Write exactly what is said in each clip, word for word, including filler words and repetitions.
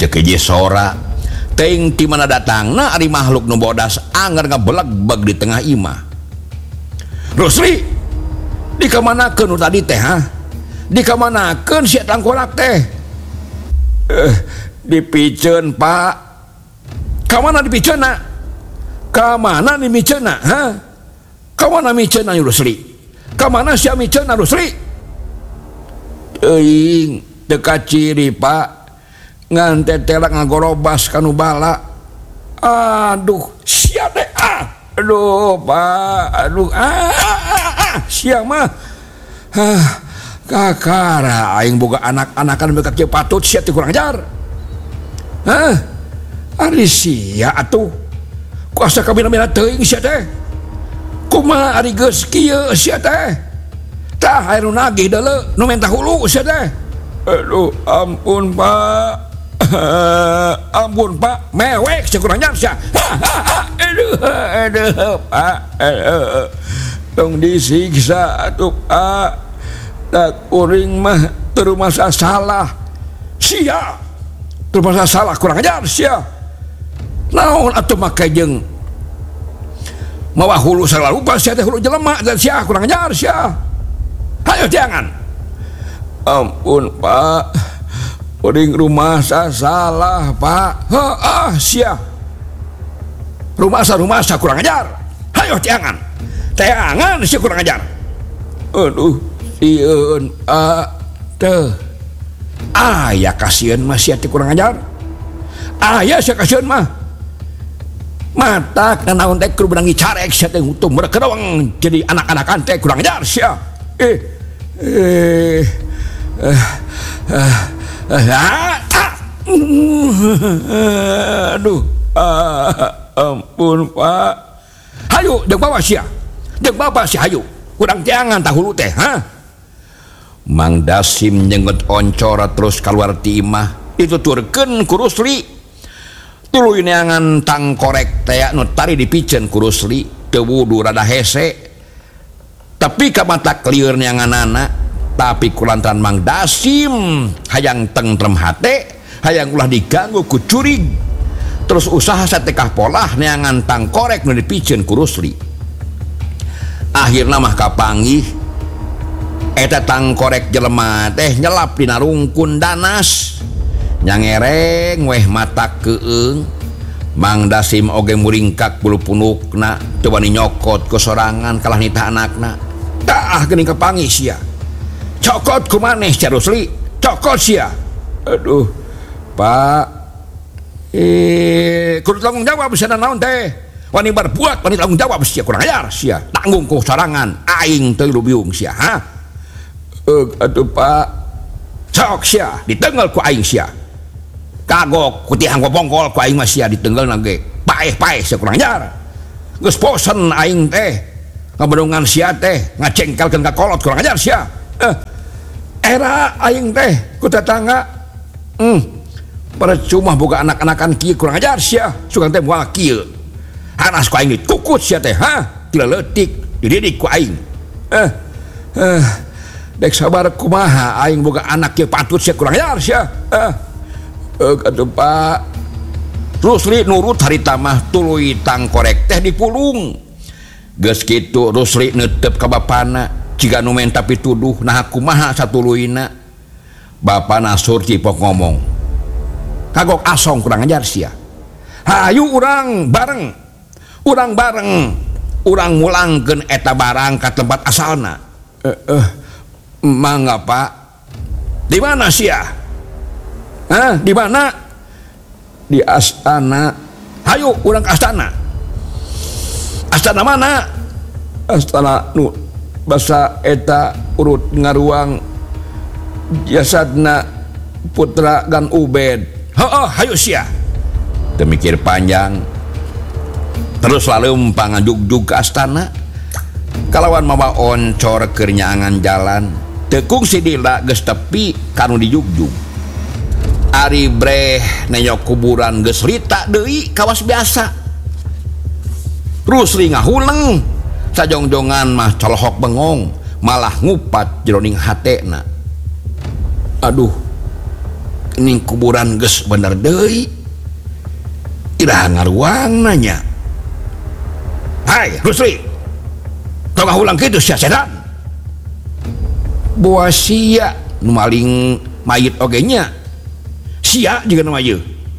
sora ting di mana datang na ari makhluk nu bodas anggar ngabelag-bag di tengah imah. Rusli di kamanakeun nu tadi teh ha di kamanakeun sia tangkorak teh eh, dipiceun pak kamana dipiceunna kamana ni miceunna ha kamana miceunna Rusli kamana sia miceunna Rusli teuing teu kaciri pak ngan tetelak ngagorobas kanu bala. Aduh sia teh ah aduh pak aduh ah, ah, ah sia mah ah kakara aing boga anak-anakan mereka kieu patut sia teh kurang ajar hah ari sia atuh kuasa kabina-bina teuing sia teh kumaha ari geus kieu sia teh tah aya nu nagih deuleu nu menta hulu sia teh. Aduh ampun pak ampun pak mewek sia kurang ajar sia aduh aduh pak aduh tong disiksa atuh pak tak kuring mah teu masa salah sia teu masa salah kurang ajar sia naon atuh make jeung mawa hulu salalupa sia teh hulu jelema dan sia kurang ajar sia hayo jangan ampun pak kuring rumah sa salah pak heeh sia rumah sa rumah sa kurang ajar hayo jangan jangan sia kurang ajar aduh sieun pak teh aya kasieun mah sia teh kurang ajar aya sia kasieun mah matak naon teh kudu benang carek sia teh utuh merekedong jadi anak-anakan teh kurang ajar sia eh eh eh ah, ah. Aduh ah, ampun pak hayu jeung bawa sia jeung bawa sia hayu kurang jangan tahulu teh ha. Mang Dasim nyenget oncora terus keluar ti imah dituturkeun ku Rusli tuluy neangan tangkorek teh nu tari dipiceun ku Rusli teu wudu rada hese tapi ka mata clear neanganana tapi kulantaran Mang Dasim hayang tentrem hate hayang ulah diganggu ku curig terus usaha satekah polah neangan tangkorek nu dipiceun ku Rusli akhirna mah kapanggih eta tangkorek jelema teh nyelap dina rungkun danas nyangereng weh mata keung Mang Dasim oge muringkak bulu punukna coba nyokot ke sorangan kalah nitah anakna tah geuning kapanggih sia cokot ku maneh sia Rusli cokot sia aduh pak eh kudu tanggung jawab sia naon teh wani berbuat wani tanggung jawab sia kurang ajar sia tanggung ku sorangan aing teu lubiung sia ha eug atuh pak sok sia ditenggel ku aing sia kagok ku tihang bongkol ku aing mah sia ditenggel nage paeh-paeh sia kurang ajar geus posen aing teh ngabedongan sia teh ngacengkelkeun ka kolot kurang ajar sia eh era aing teh ku tetangga hmm percuma boga anak-anakan kieu kurang ajar sia sugan teh moal kieu hanas ku aing dikukut sia teh ha tila leutik dididik ku aing eh eh dek sabar kumaha aing boga anak kieu patut sia kurang ajar sia eh eh atuh pak Rusli nurut harita mah tuluy tangkorek teh dipulung geus kitu Rusli neuteup ka bapana jika nu menta pituduh nah kumaha satuluyna bapana surti pok ngomong kagok asong kurang ajar sia hayu urang bareng urang bareng urang mulangkeun eta barang ka tempat asalna eh eh mangga pak di mana sia hah di mana di astana hayu urang ke astana astana mana astana nu basa eta urut ngaruang jasadna putra Gang Ubed heeh hayu sia teu mikir panjang terus lalu pangajugjug ke astana kalawan mawa oncor keur nyaangan jalan tekung sidila geus tepi kanu dijugjug ari breh nenyok kuburan geus rita deui kawas biasa Rusli ngahuleng sajongjongan mah colohok bengong malah ngupat jroning hatena aduh ning kuburan geus bener deui iraha ngaruang nanya hai Rusli tong ulang kitu sia sedan boa sia nu maling mayit oge nya sia juga nu ieu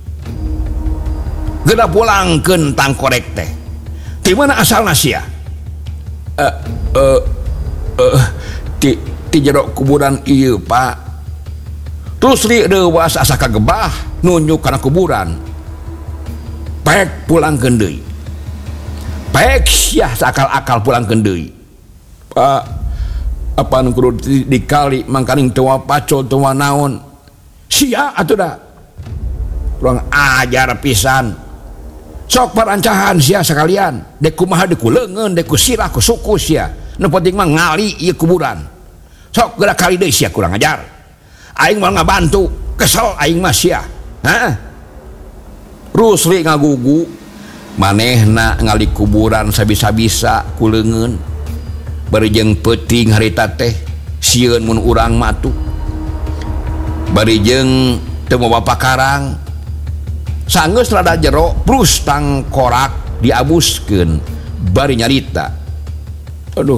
geuna pulangkeun tang korek teh di mana asalna sia eh eh eh di di jero kuburan ieu Pak terus li dewas asa kagebah nunjuk kana kuburan pek pulangkeun deui pek sia sakal-akal pulangkeun deui Pak apa nu kudu dikali mangkaning teu pacol teu naon sia atuh da kurang ajar pisan sok parancahan sia sekalian dek kumaha deku leungeun deku sirah ku suku sia nu penting mah ngali ieu kuburan sok geura kali deui sia kurang ajar aing mau ngabantu kesel aing mah sia ha Rusli ngagugu manehna ngali kuburan sabisa-bisa ku leungeun bari jeung peuting harita teh sieun mun urang matu bari jeung teu mawa pakarang sanggeus rada jero plus tang korak diabuskeun bari nyarita aduh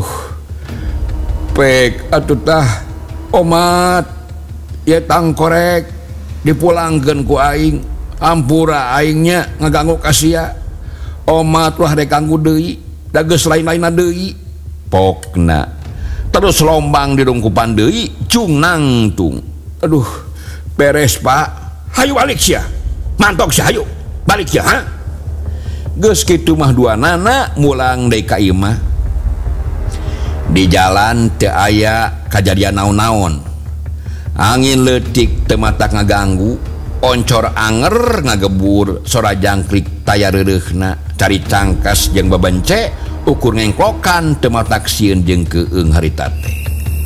pek atuh tah omat ya tang korek dipulangkeun ku aing ampura aingnya ngaganggu ka sia omat lah rek ganggu deui da geus lain-lainna deui pokna terus lombang di rungkupan deui cung nangtung aduh beres Pak hayu balik sia mantok sia hayu balik sia ha geus kitu mah dua nana mulang deui ka ieu mah di jalan teu aya kajadian naon-naon angin leutik teu matak ngaganggu oncor anger ngagebur sora jangkrik taya reureuna cari cangkas jeung babence ukur ngengklokan teu matak sieun jeung keueung harita teh